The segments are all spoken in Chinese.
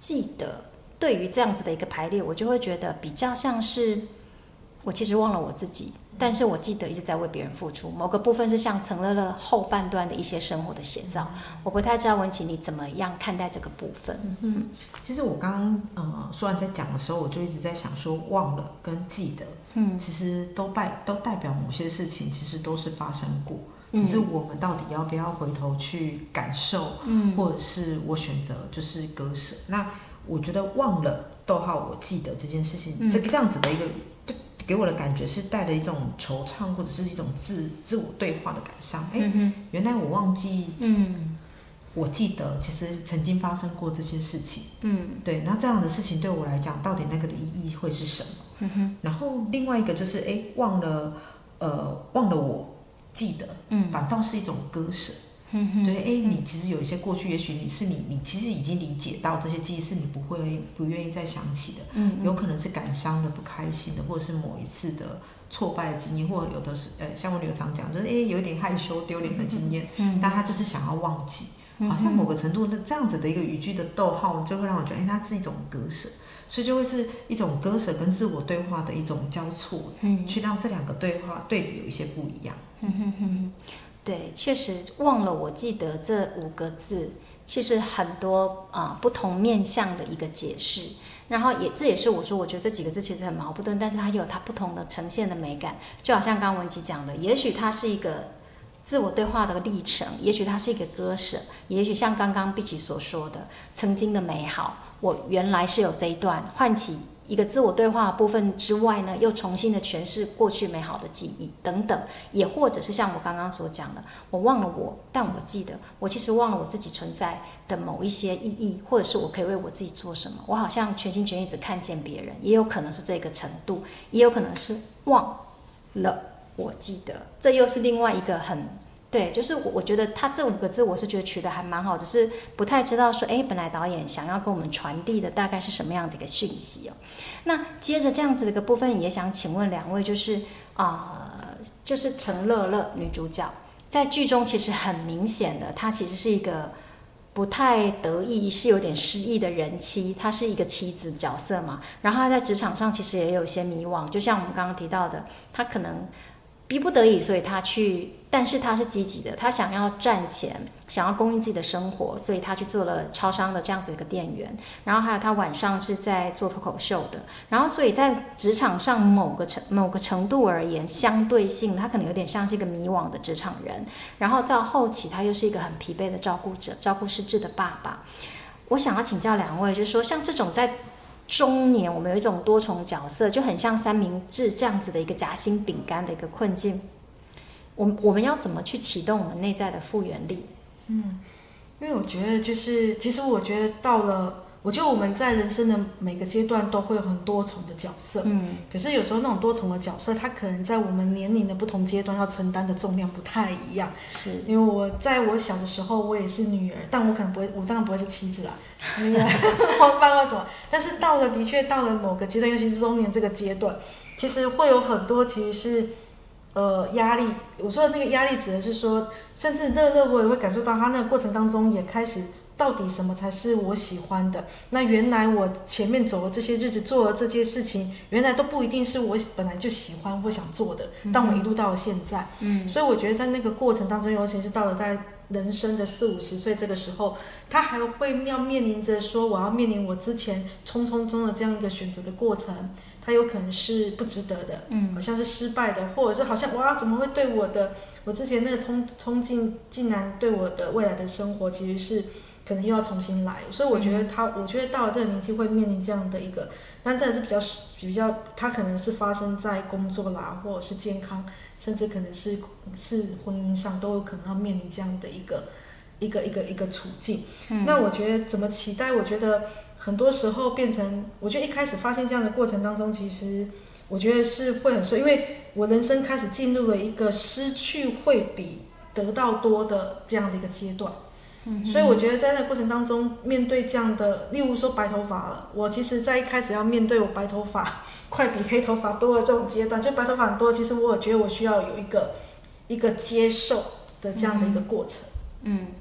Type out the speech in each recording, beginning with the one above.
记得，对于这样子的一个排列，我就会觉得比较像是我其实忘了我自己，但是我记得一直在为别人付出。某个部分是像陈乐乐后半段的一些生活的写照，我不太知道文琪你怎么样看待这个部分。 其实我刚刚说完在讲的时候，我就一直在想说，忘了跟记得，其实都代表某些事情，其实都是发生过。只是我们到底要不要回头去感受，或者是我选择就是割舍。那我觉得忘了我记得这件事情，这样子的一个给我的感觉是带着一种惆怅，或者是一种自我对话的感伤。原来我忘记，我记得其实曾经发生过这些事情。对，那这样的事情对我来讲，到底那个的意义会是什么？然后另外一个就是忘了我记得，反倒是一种割舍。对，你其实有一些过去，也许你其实已经理解到这些记忆是你不愿意再想起的，有可能是感伤的、不开心的，或者是某一次的挫败的经验，或者有的是像我女儿常讲，就是有点害羞、丢脸的经验，但她就是想要忘记，好像某个程度的这样子的一个语句的逗号，就会让我觉得，它是一种割舍。所以就会是一种割舍跟自我对话的一种交错，去让这两个对话对比有一些不一样。 对，确实忘了我记得这5个字，其实很多不同面向的一个解释。然后这也是我说，我觉得这几个字其实很矛盾，但是它有它不同的呈现的美感。就好像刚刚文琪讲的，也许它是一个自我对话的历程，也许它是一个割舍，也许像刚刚碧琪所说的，曾经的美好，我原来是有这一段，唤起一个自我对话的部分之外呢，又重新的诠释过去美好的记忆等等，也或者是像我刚刚所讲的，我忘了我，但我记得我其实忘了我自己存在的某一些意义，或者是我可以为我自己做什么。我好像全心全意只看见别人，也有可能是这个程度，也有可能是忘了我记得，这又是另外一个很对，就是我觉得他这5个字，我是觉得取得还蛮好，只是不太知道说，本来导演想要跟我们传递的大概是什么样的一个讯息哦。那接着这样子的一个部分，也想请问2位，就是就是陈乐乐女主角在剧中其实很明显的，她其实是一个不太得意，是有点失意的人妻，她是一个妻子角色嘛。然后她在职场上其实也有一些迷惘，就像我们刚刚提到的，她可能逼不得已，所以他去，但是他是积极的，他想要赚钱，想要供应自己的生活，所以他去做了超商的这样子一个店员。然后还有他晚上是在做脱口秀的，然后所以在职场上某个程度而言，相对性他可能有点像是一个迷惘的职场人。然后到后期他又是一个很疲惫的照顾者，照顾失智的爸爸。我想要请教2位，就是说像这种在中年我们有一种多重角色，就很像三明治这样子的一个夹心饼干的一个困境，我们要怎么去启动我们内在的复原力？ 因为我觉得就是其实我觉得我觉得我们在人生的每个阶段都会有很多重的角色，可是有时候那种多重的角色，它可能在我们年龄的不同阶段要承担的重量不太一样。 是因为在我小的时候，我也是女儿，但我可能不会，我当然不会是妻子啦，或爸或什么。但是的确到了某个阶段，尤其是中年这个阶段，其实会有很多其实是压力。我说的那个压力指的是说，甚至乐乐我也会感受到他那个过程当中也开始。到底什么才是我喜欢的？那原来我前面走了这些日子，做了这些事情，原来都不一定是我本来就喜欢或想做的。当我一路到了现在，所以我觉得在那个过程当中，尤其是到了在人生的40、50岁这个时候，他还会要面临着说，我要面临我之前匆匆中的这样一个选择的过程，它有可能是不值得的，好像是失败的，或者是好像哇，怎么会对我之前那个冲劲，竟然对我的未来的生活其实是。可能又要重新来，所以我觉得我觉得到了这个年纪会面临这样的一个，但这是比较，他可能是发生在工作啦，或者是健康，甚至可能是婚姻上都有可能要面临这样的一个处境。那我觉得怎么期待？我觉得很多时候变成，我觉得一开始发现这样的过程当中，其实我觉得是会很深，因为我人生开始进入了一个失去会比得到多的这样的一个阶段。所以我觉得在那个过程当中，面对这样的，例如说白头发了，我其实在一开始要面对我白头发快比黑头发多的这种阶段，就白头发很多，其实我觉得我需要有一个接受的这样的一个过程。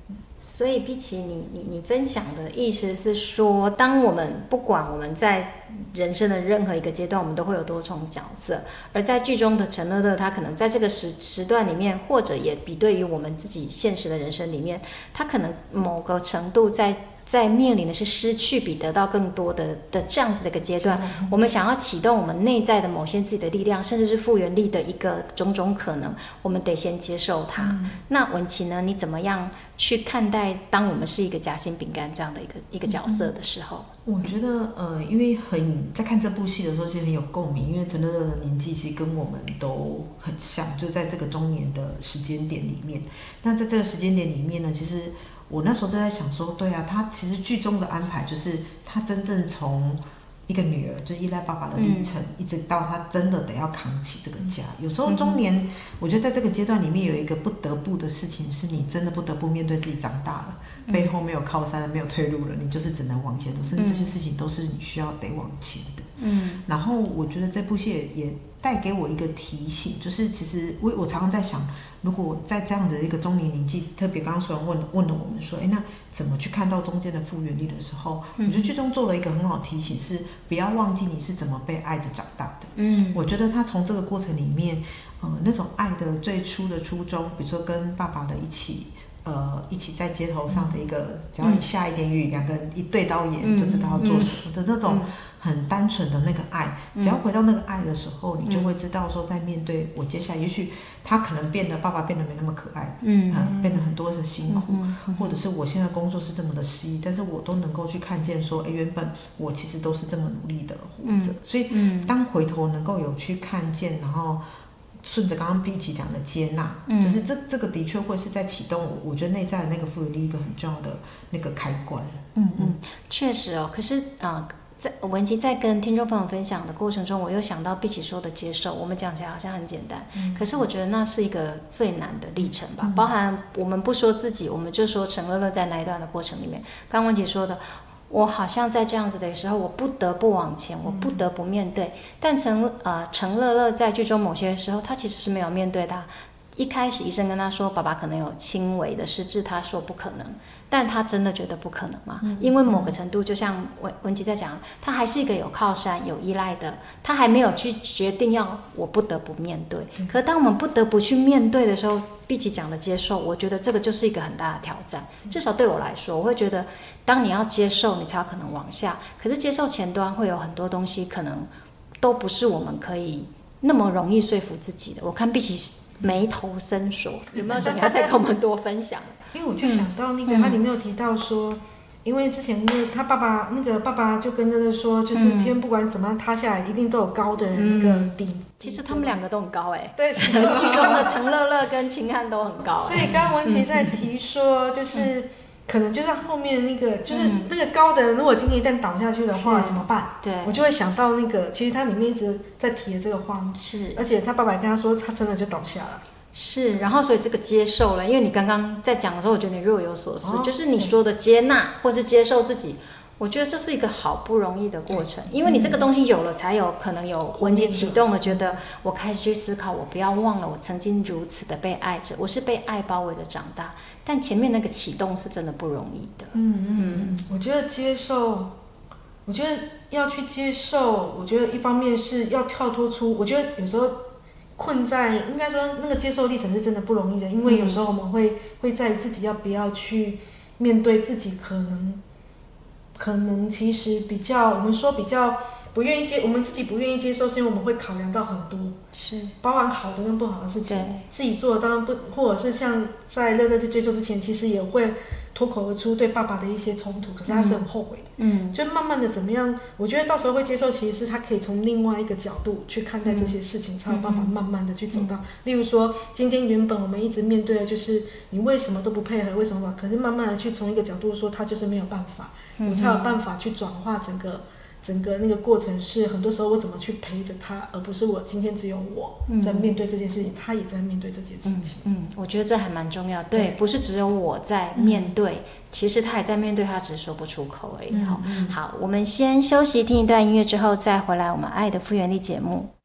所以碧琪，你分享的意思是说，当我们不管我们在人生的任何一个阶段，我们都会有多重角色，而在剧中的陈乐乐，他可能在这个时段里面，或者也比对于我们自己现实的人生里面，他可能某个程度在面临的是失去比得到更多的这样子的一个阶段，我们想要启动我们内在的某些自己的力量，甚至是复原力的一个种种可能，我们得先接受它。那文琪呢？你怎么样去看待当我们是一个夹心饼干这样的一个角色的时候？ 我觉得因为在看这部戏的时候，其实很有共鸣，因为陈乐乐的年纪其实跟我们都很像，就在这个中年的时间点里面。那在这个时间点里面呢，其实我那时候就在想说，对啊，他其实剧中的安排就是他真正从一个女儿就是依赖爸爸的历程，一直到他真的得要扛起这个家。有时候中年，我觉得在这个阶段里面有一个不得不的事情，是你真的不得不面对自己长大了，背后没有靠山了，没有退路了，你就是只能往前走，甚至这些事情都是你需要得往前的。然后我觉得这部戏也带给我一个提醒，就是其实我常常在想，如果在这样子的一个中年年纪，特别刚刚虽然问了我们说，那怎么去看到中间的复原力的时候，我觉得剧中做了一个很好的提醒，是不要忘记你是怎么被爱着长大的。我觉得他从这个过程里面，那种爱的最初的初衷，比如说跟爸爸的一起在街头上的一个，只要一下一点雨，两个人一对到眼就知道要做什么的那种很单纯的那个爱。只要回到那个爱的时候，你就会知道说，在面对我接下来，也许他可能爸爸变得没那么可爱，变得很多的辛苦，或者是我现在工作是这么的失意，但是我都能够去看见说，原本我其实都是这么努力的活着。所以当回头能够有去看见，然后顺着刚刚碧琪讲的接纳，就是这个的确会是在启动我觉得内在的那个复原力一个很重要的那个开关。 确实哦。可是文琪在跟听众朋友分享的过程中，我又想到碧琪说的接受，我们讲起来好像很简单，可是我觉得那是一个最难的历程吧。包含我们不说自己，我们就说陈乐乐在那一段的过程里面，刚文琪说的，我好像在这样子的时候，我不得不往前，我不得不面对。但陈乐乐在剧中某些时候，他其实是没有面对的。一开始医生跟他说，爸爸可能有轻微的失智，他说不可能，但他真的觉得不可能吗？因为某个程度，就像文琪在讲，他还是一个有靠山、有依赖的，他还没有去决定我不得不面对。可当我们不得不去面对的时候，碧琪讲的接受，我觉得这个就是一个很大的挑战。至少对我来说，我会觉得，当你要接受，你才有可能往下。可是接受前端会有很多东西，可能都不是我们可以那么容易说服自己的。我看碧琪眉头深锁，有没有什么要再跟我们多分享？ 因为我就想到那个，他里面有提到说，因为之前他爸爸就跟乐乐说，就是天不管怎么样塌下来，一定都有高的人那个顶。 其实他们两个都很高对， 剧中的陈乐乐跟秦汉都很高。 所以刚刚文琪在提说，就是可能就在后面那个，就是那个高的人，如果今天一旦倒下去的话，怎么办？ 对， 我就会想到那个，其实他里面一直在提的这个画面， 是， 而且他爸爸也跟他说，他真的就倒下了。 是，然后所以这个接受了，因为你刚刚在讲的时候，我觉得你若有所思，就是你说的接纳或是接受自己，我觉得这是一个好不容易的过程，因为你这个东西有了，才有可能有文琪启动了，觉得我开始去思考，我不要忘了我曾经如此的被爱着，我是被爱包围的长大，但前面那个启动是真的不容易的。 我觉得接受，我觉得要去接受，我觉得一方面是要跳脱出，我觉得有时候困在，应该说那个接受历程是真的不容易的，因为有时候我们会在于自己要不要去面对自己可能其实比较，我们说比较不愿意我们自己不愿意接受，是因为我们会考量到很多， 是包含好的跟不好的事情，自己做的当然不，或者是像在乐乐在接受之前，其实也会脱口而出对爸爸的一些冲突，可是他是很后悔的，就慢慢的怎么样，我觉得到时候会接受，其实是他可以从另外一个角度去看待这些事情，才有办法慢慢的去走到，例如说今天原本我们一直面对的就是你为什么都不配合，为什么，可是慢慢的去从一个角度说他就是没有办法，我才有办法去转化整个那个过程，是很多时候我怎么去陪着他，而不是我今天只有我在面对这件事情，他也在面对这件事情。 我觉得这还蛮重要，对，不是只有我在面对，其实他也在面对，他只是说不出口而已。好，我们先休息听一段音乐之后再回来我们爱的复原力节目。